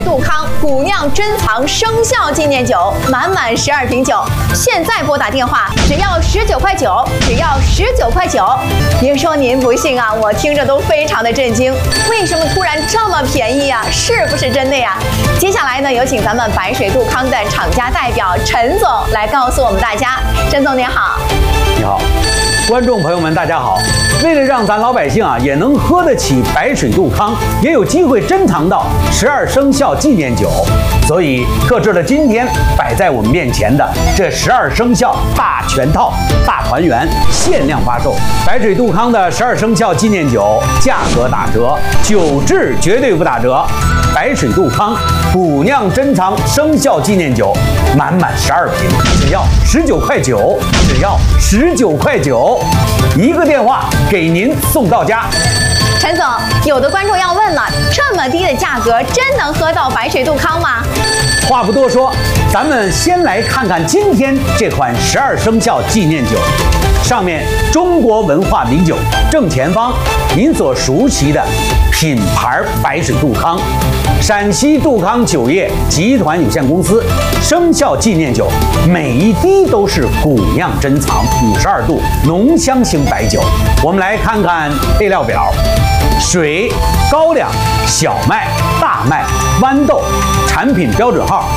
杜康古酿珍藏生肖纪念酒，满满12瓶酒。现在拨打电话，只要19块9，只要19块9。别说您不信啊，我听着都非常的震惊。为什么突然这么便宜啊？是不是真的呀？接下来呢，有请咱们白水杜康的厂家代表陈总来告诉我们大家。陈总您好。 你好，观众朋友们，大家好。为了让咱老百姓也能喝得起白水杜康，也有机会珍藏到12生肖纪念酒，所以特制了今天摆在我们面前的这12生肖大全套、大团圆限量发售。白水杜康的12生肖纪念酒价格打折，酒质绝对不打折。白水杜康古酿珍藏生肖纪念酒，满满12瓶，只要19块9，只要19块9，一个电话给您送到家。 陈总，有的观众要问了，这么低的价格，真能喝到白水杜康吗？ 话不多说，咱们先来看看今天这款12生肖纪念酒。上面中国文化名酒，正前方您所熟悉的品牌白水杜康，陕西杜康酒业集团有限公司生肖纪念酒，每一滴都是古酿珍藏52度浓香型白酒。我们来看看配料表：水、高粱、小麦、大麦、豌豆，产品标准号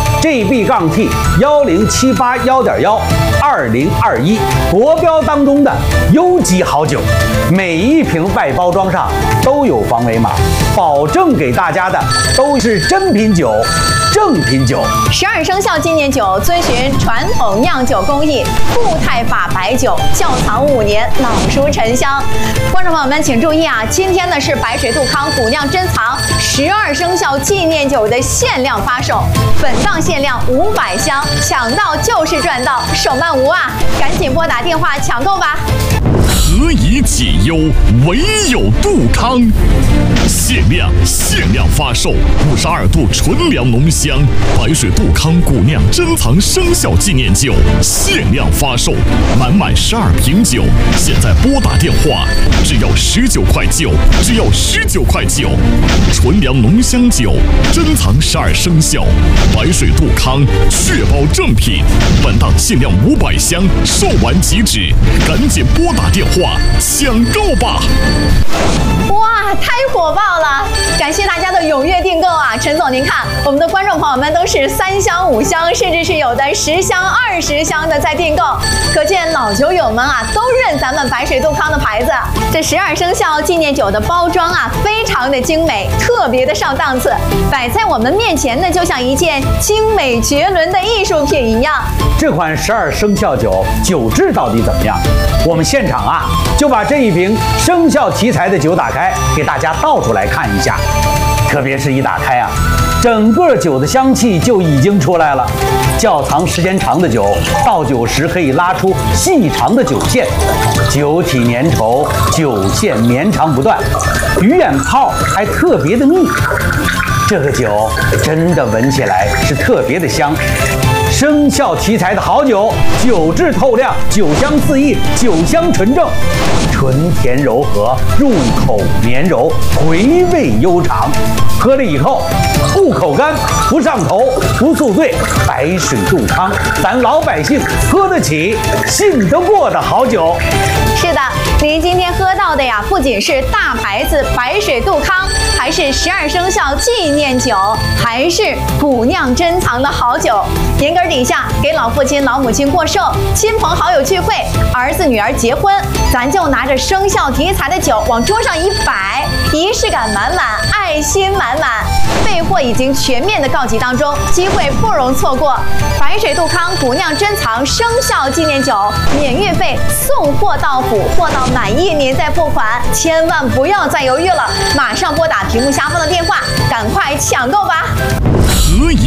GB-T10781.12021，国标当中的优级好酒。每一瓶外包装上都有防伪码，保证给大家的都是真品酒、正品酒。 12生肖纪念酒遵循传统酿酒工艺，固态法白酒，窖藏5年，老熟陈香。观众朋友们请注意啊，今天呢是白水杜康古酿珍藏12生肖纪念酒的限量发售，本档限量500箱，抢到就是赚到，手慢无啊！赶紧拨打电话抢购吧。 何以解忧，唯有杜康。限量发售52度纯粮浓香白水杜康古酿珍藏生肖纪念酒，限量发售，满满12瓶酒。现在拨打电话，只要19块9，只要19块9。纯粮浓香酒，珍藏12生肖，白水杜康，确保正品。本档限量500箱，售完即止，赶紧拨打电话抢购吧！ 哇，太火爆了！感谢大家的踊跃订购啊！陈总，您看，我们的观众朋友们都是3箱、5箱，甚至是有的10箱、20箱的在订购，可见老酒友们啊都认咱们白水杜康的牌子。这12生肖纪念酒的包装啊，非常的精美，特别的上档次，摆在我们面前呢，就像一件精美绝伦的艺术品一样。 这款12生肖酒酒质到底怎么样？我们现场就把这一瓶生肖题材的酒打开，给大家倒出来看一下。特别是一打开整个酒的香气就已经出来了。窖藏时间长的酒，倒酒时可以拉出细长的酒线，酒体粘稠，酒线绵长不断，鱼眼泡还特别的密。这个酒真的闻起来是特别的香。生肖题材的好酒，酒质透亮，酒香四溢，酒香纯正，纯甜柔和，入口绵柔，回味悠长。喝了以后不口干，不上头，不宿醉。白水杜康，咱老百姓喝得起、信得过的好酒。 是的，您今天喝到的呀，不仅是大牌子白水杜康，还是12生肖纪念酒，还是古酿珍藏的好酒。年根底下给老父亲、老母亲过寿，亲朋好友聚会，儿子女儿结婚，咱就拿着生肖题材的酒往桌上一摆，仪式感满满，爱心满满。备货已经全面的告急当中，机会不容错过。白水杜康古酿珍藏生肖纪念酒，免运费，送货到府，货到满意您再付款，千万不要再犹豫了，马上拨打屏幕下方的电话，赶快抢购吧！ 何以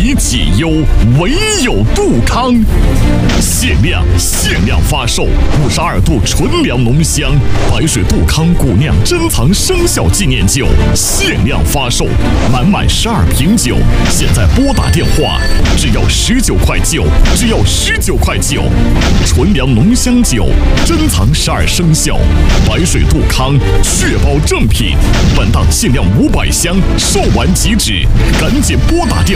宜解忧，唯有杜康。限量发售52度纯粮浓香白水杜康古酿珍藏生肖纪念酒，限量发售，满12瓶酒，现在拨打电话，只要19块9，只要19块9。纯粮浓香酒，珍藏12生肖，白水杜康，确保正品。本档限量500箱，售完即止，赶紧拨打电话。